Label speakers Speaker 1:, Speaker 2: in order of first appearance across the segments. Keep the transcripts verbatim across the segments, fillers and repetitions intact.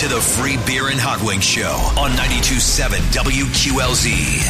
Speaker 1: to the Free Beer and Hot Wings Show on ninety-two point seven W Q L Z,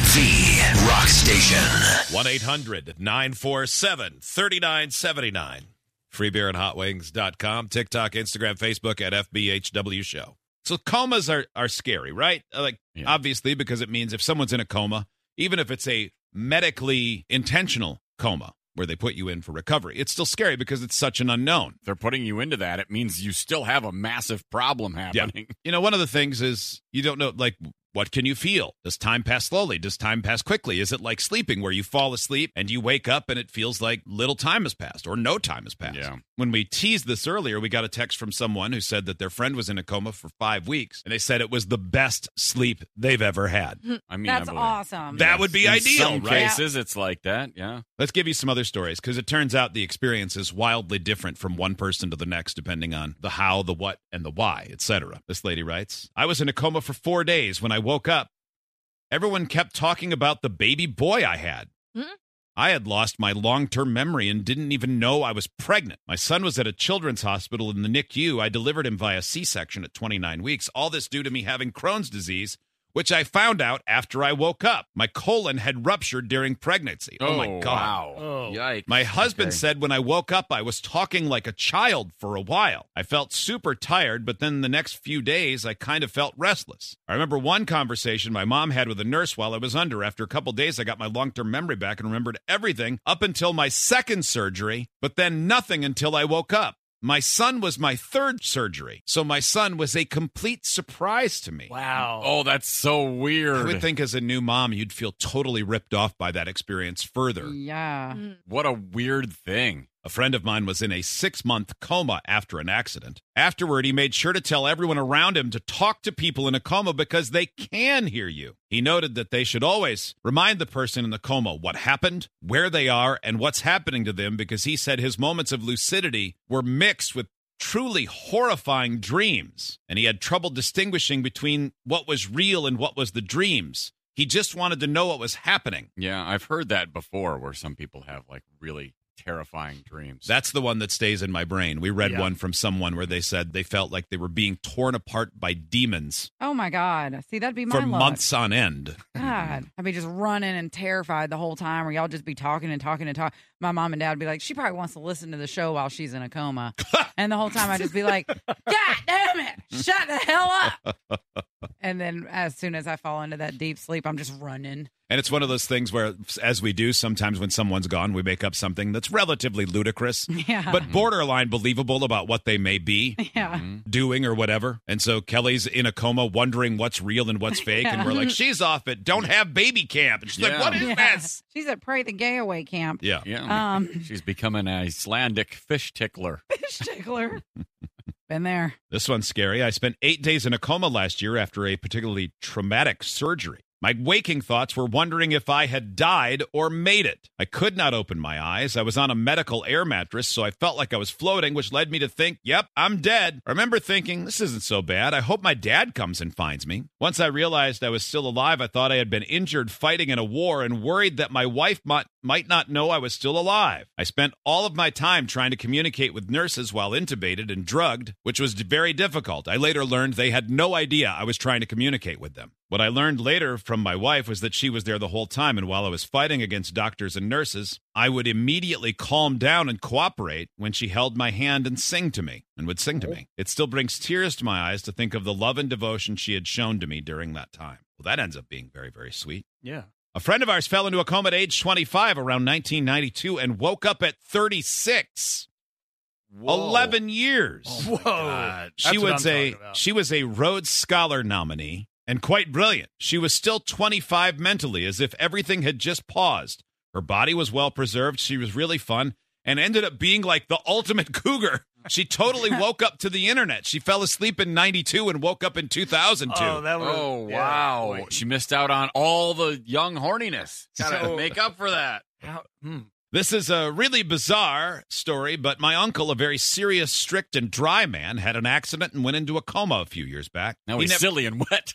Speaker 1: the rock station.
Speaker 2: one eight hundred nine four seven three nine seven nine. free beer and hot wings dot com. TikTok, Instagram, Facebook at F B H W Show. So comas are, are scary, right? Like, yeah. Obviously, because it means if someone's in a coma, even if it's a medically intentional coma, where they put you in for recovery, it's still scary because it's such an unknown.
Speaker 3: If they're putting you into that, it means you still have a massive problem happening.
Speaker 2: Yeah. You know, one of the things is you don't know, like, what can you feel? Does time pass slowly? Does time pass quickly? Is it like sleeping where you fall asleep and you wake up and it feels like little time has passed or no time has passed?
Speaker 3: Yeah.
Speaker 2: When we teased this earlier, we got a text from someone who said that their friend was in a coma for five weeks, and they said it was the best sleep they've ever had.
Speaker 3: I mean,
Speaker 4: That's
Speaker 3: I
Speaker 4: awesome.
Speaker 2: That
Speaker 3: yes.
Speaker 2: would be
Speaker 3: in
Speaker 2: ideal,
Speaker 3: some
Speaker 2: right?
Speaker 3: cases, it's like that, yeah.
Speaker 2: Let's give you some other stories, because it turns out the experience is wildly different from one person to the next, depending on the how, the what, and the why, et cetera. This lady writes, I was in a coma for four days. When I woke up, everyone kept talking about the baby boy I had.
Speaker 4: Hmm?
Speaker 2: I had lost my long-term memory and didn't even know I was pregnant. My son was at a children's hospital in the N I C U. I delivered him via C-section at twenty-nine weeks. All this due to me having Crohn's disease, which I found out after I woke up. My colon had ruptured during pregnancy. Oh,
Speaker 3: Oh,
Speaker 2: my God.
Speaker 3: wow.
Speaker 5: Oh.
Speaker 3: Yikes.
Speaker 2: My husband
Speaker 3: Okay.
Speaker 2: said when I woke up, I was talking like a child for a while. I felt super tired, but then the next few days, I kind of felt restless. I remember one conversation my mom had with a nurse while I was under. After a couple days, I got my long-term memory back and remembered everything up until my second surgery, but then nothing until I woke up. My son was my third surgery, so my son was a complete surprise to me.
Speaker 5: Wow.
Speaker 3: Oh, that's so weird.
Speaker 2: I would think as a new mom, you'd feel totally ripped off by that experience further.
Speaker 4: Yeah.
Speaker 3: What a weird thing.
Speaker 2: A friend of mine was in a six-month coma after an accident. Afterward, he made sure to tell everyone around him to talk to people in a coma because they can hear you. He noted that they should always remind the person in the coma what happened, where they are, and what's happening to them, because he said his moments of lucidity were mixed with truly horrifying dreams, and he had trouble distinguishing between what was real and what was the dreams. He just wanted to know what was happening.
Speaker 3: Yeah, I've heard that before where some people have like really terrifying dreams.
Speaker 2: That's the one that stays in my brain. We read
Speaker 5: Yeah.
Speaker 2: one from someone where they said they felt like they were being torn apart by demons
Speaker 4: Oh, my God. See, that'd be my
Speaker 2: for
Speaker 4: luck.
Speaker 2: months on end.
Speaker 4: God. I'd be just running and terrified the whole time, or y'all just be talking and talking and talking. My mom and dad would be like, she probably wants to listen to the show while she's in a coma. And the whole time I'd just be like, God damn it, shut the hell up. And then as soon as I fall into that deep sleep, I'm just running.
Speaker 2: And it's one of those things where, as we do sometimes when someone's gone, we make up something that's relatively ludicrous,
Speaker 4: Yeah.
Speaker 2: but borderline believable about what they may be
Speaker 4: Yeah.
Speaker 2: doing or whatever. And so Kelly's in a coma wondering what's real and what's fake. And we're like, she's off at Don't Have Baby Camp. And she's like,
Speaker 3: Yeah.
Speaker 2: what is
Speaker 4: Yeah.
Speaker 2: this?
Speaker 4: She's at Pray the Gay Away camp.
Speaker 2: Yeah.
Speaker 3: Yeah.
Speaker 4: Um,
Speaker 3: She's becoming an Icelandic fish tickler.
Speaker 4: fish tickler. Been there.
Speaker 2: This one's scary. I spent eight days in a coma last year after a particularly traumatic surgery. My waking thoughts were wondering if I had died or made it. I could not open my eyes. I was on a medical air mattress, so I felt like I was floating, which led me to think, yep, I'm dead. I remember thinking, this isn't so bad. I hope my dad comes and finds me. Once I realized I was still alive, I thought I had been injured fighting in a war and worried that my wife might, might not know I was still alive. I spent all of my time trying to communicate with nurses while intubated and drugged, which was very difficult. I later learned they had no idea I was trying to communicate with them. What I learned later from my wife was that she was there the whole time, and while I was fighting against doctors and nurses, I would immediately calm down and cooperate when she held my hand and sing to me, and would sing to me. It still brings tears to my eyes to think of the love and devotion she had shown to me during that time. Well, that ends up being very, very sweet.
Speaker 5: Yeah.
Speaker 2: A friend of ours fell into a coma at age twenty-five around nineteen ninety-two and woke up at thirty-six.
Speaker 3: Whoa.
Speaker 2: eleven years.
Speaker 5: Oh, my God.
Speaker 2: She
Speaker 5: That's what
Speaker 2: was
Speaker 5: I'm
Speaker 2: a
Speaker 5: talking about.
Speaker 2: she was a Rhodes Scholar nominee and quite brilliant. She was still twenty-five mentally, as if everything had just paused. Her body was well preserved. She was really fun and ended up being like the ultimate cougar. She totally woke up to the internet. She fell asleep in ninety-two and woke up in two thousand two.
Speaker 5: Oh, that would've-
Speaker 3: Oh,
Speaker 5: yeah,
Speaker 3: wow.
Speaker 5: boy.
Speaker 3: She missed out on all the young horniness. Gotta
Speaker 5: So-
Speaker 3: make up for that.
Speaker 5: How, hmm.
Speaker 2: This is a really bizarre story, but my uncle, a very serious, strict, and dry man, had an accident and went into a coma a few years back.
Speaker 3: Now
Speaker 2: He
Speaker 3: he's
Speaker 2: nev-
Speaker 3: silly and wet.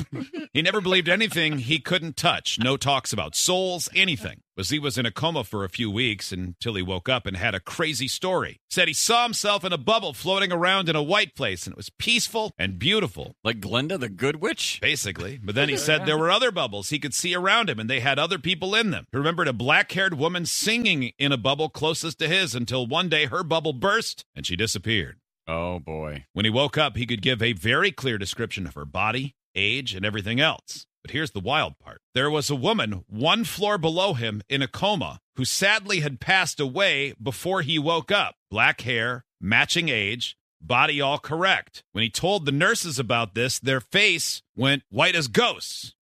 Speaker 2: He never believed anything he couldn't touch. No talks about souls, anything. Was he was in a coma for a few weeks until he woke up and had a crazy story. Said he saw himself in a bubble floating around in a white place, and it was peaceful and beautiful.
Speaker 3: Like Glenda the Good Witch?
Speaker 2: Basically. But then he said there were other bubbles he could see around him, and they had other people in them. He remembered a black-haired woman singing in a bubble closest to his until one day her bubble burst, and she disappeared.
Speaker 3: Oh, boy.
Speaker 2: When he woke up, he could give a very clear description of her body, age, and everything else. But here's the wild part. There was a woman one floor below him in a coma who sadly had passed away before he woke up. Black hair, matching age, body all correct. When he told the nurses about this, their face went white as ghosts.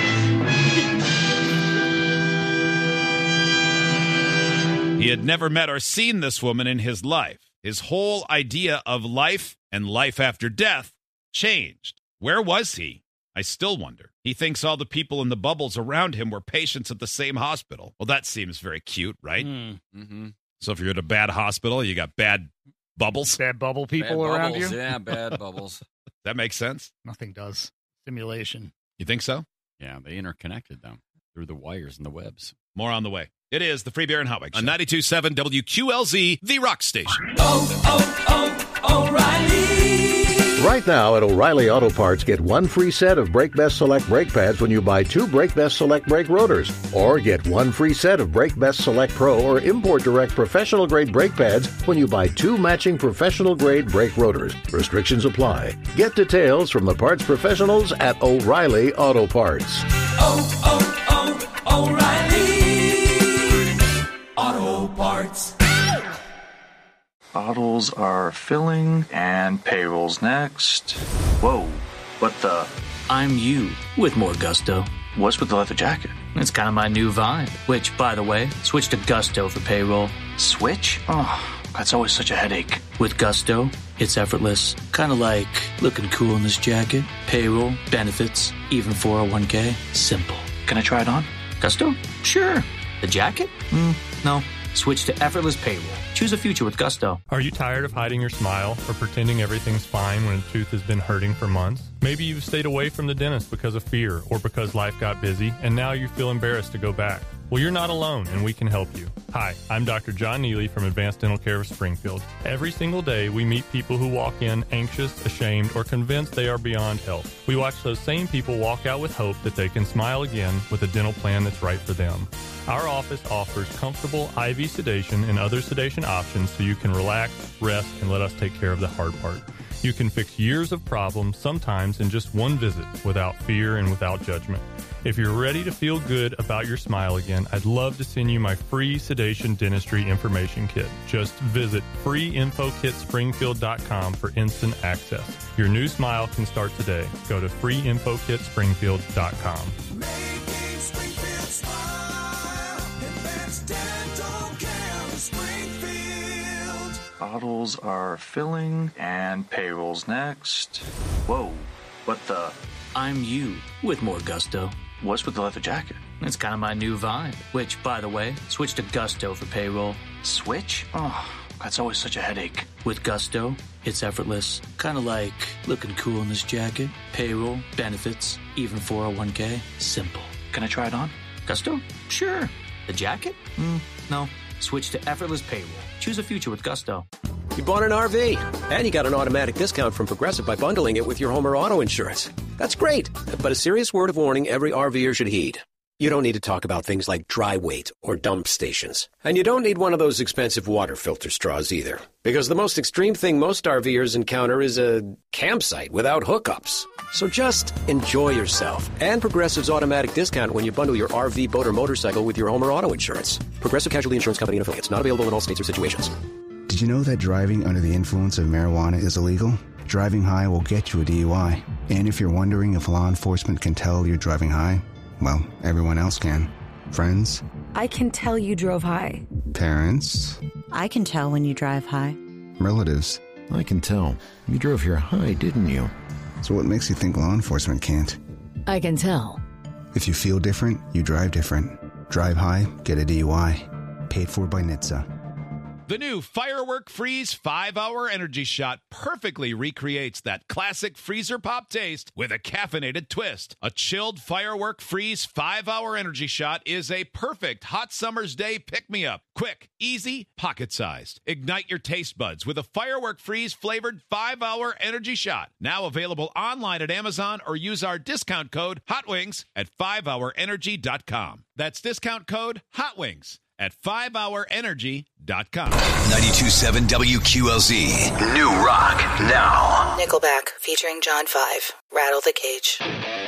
Speaker 2: He had never met or seen this woman in his life. His whole idea of life and life after death changed. Where was he? I still wonder. He thinks all the people in the bubbles around him were patients at the same hospital. Well, that seems very cute, right?
Speaker 5: Mm.
Speaker 3: Mm-hmm.
Speaker 2: So if you're at a bad hospital, you got bad bubbles.
Speaker 5: Bad bubble people
Speaker 3: Bad
Speaker 5: around
Speaker 3: bubbles,
Speaker 5: you?
Speaker 3: Yeah, bad bubbles.
Speaker 2: That makes sense.
Speaker 5: Nothing does. Simulation.
Speaker 2: You think so?
Speaker 3: Yeah, they interconnected them through the wires and the webs.
Speaker 2: More on the way. It is the Free Beer and Hot Wings on ninety-two point seven W Q L Z, the rock station.
Speaker 6: Oh, oh, oh, O'Reilly.
Speaker 7: Right now at O'Reilly Auto Parts, get one free set of Brake Best Select brake pads when you buy two Brake Best Select brake rotors. Or get one free set of Brake Best Select Pro or Import Direct professional grade brake pads when you buy two matching professional grade brake rotors. Restrictions apply. Get details from the parts professionals at O'Reilly Auto Parts.
Speaker 6: Oh, oh, oh, O'Reilly Auto Parts.
Speaker 8: Bottles are filling and payroll's next. Whoa, what the?
Speaker 9: I'm you with more gusto.
Speaker 8: What's with the leather jacket?
Speaker 9: It's kind of my new vibe, which, by the way, switch to Gusto for payroll.
Speaker 8: Switch? Oh, that's always such a headache.
Speaker 9: With Gusto, it's effortless. Kind of like looking cool in this jacket. Payroll, benefits, even four oh one k. Simple.
Speaker 8: Can I try it on?
Speaker 9: Gusto? Sure. The jacket? Mm, no. Switch to effortless payroll. Choose a future with Gusto.
Speaker 10: Are you tired of hiding your smile or pretending everything's fine when a tooth has been hurting for months? Maybe you've stayed away from the dentist because of fear or because life got busy and now you feel embarrassed to go back. Well, you're not alone, and we can help you. Hi, I'm Doctor John Neely from Advanced Dental Care of Springfield. Every single day, we meet people who walk in anxious, ashamed, or convinced they are beyond help. We watch those same people walk out with hope that they can smile again with a dental plan that's right for them. Our office offers comfortable I V sedation and other sedation options so you can relax, rest, and let us take care of the hard part. You can fix years of problems, sometimes in just one visit, without fear and without judgment. If you're ready to feel good about your smile again, I'd love to send you my free sedation dentistry information kit. Just visit free info kit springfield dot com for instant access. Your new smile can start today. Go to free info kit springfield dot com.
Speaker 6: Making Springfield smile. Advanced Dental Care of Springfield.
Speaker 8: Bottles are filling and payroll's next. Whoa, what the?
Speaker 9: I'm you with more gusto.
Speaker 8: What's with the leather jacket?
Speaker 9: It's kind of my new vibe, which, by the way, switch to Gusto for payroll.
Speaker 8: Switch? Oh, that's always such a headache.
Speaker 9: With Gusto, it's effortless. Kind of like looking cool in this jacket. Payroll, benefits, even four oh one k. Simple.
Speaker 8: Can I try it on?
Speaker 9: Gusto? Sure. The jacket? Mm, no. Switch to effortless payroll. Choose a future with Gusto.
Speaker 11: You bought an R V, and you got an automatic discount from Progressive by bundling it with your home or auto insurance. That's great, but a serious word of warning every RVer should heed. You don't need to talk about things like dry weight or dump stations. And you don't need one of those expensive water filter straws either. Because the most extreme thing most RVers encounter is a campsite without hookups. So just enjoy yourself. And Progressive's automatic discount when you bundle your R V, boat, or motorcycle with your home or auto insurance. Progressive Casualty Insurance Company and affiliates. Not available in all states or situations.
Speaker 12: Did you know that driving under the influence of marijuana is illegal? Driving high will get you a D U I. And if you're wondering if law enforcement can tell you're driving high, well, everyone else can. Friends?
Speaker 13: I can tell you drove high.
Speaker 12: Parents?
Speaker 13: I can tell when you drive high.
Speaker 12: Relatives?
Speaker 14: I can tell. You drove here high, didn't you?
Speaker 12: So what makes you think law enforcement can't?
Speaker 13: I can tell.
Speaker 12: If you feel different, you drive different. Drive high, get a D U I. Paid for by N H T S A.
Speaker 2: The new Firework Freeze five hour Energy Shot perfectly recreates that classic freezer pop taste with a caffeinated twist. A chilled Firework Freeze five hour Energy Shot is a perfect hot summer's day pick-me-up. Quick, easy, pocket-sized. Ignite your taste buds with a Firework Freeze flavored five hour Energy Shot. Now available online at Amazon or use our discount code HOTWINGS at five hour energy dot com. That's discount code HOTWINGS at five hour energy dot com.
Speaker 1: ninety-two point seven W Q L Z. New rock now.
Speaker 15: Nickelback featuring John five. Rattle the Cage.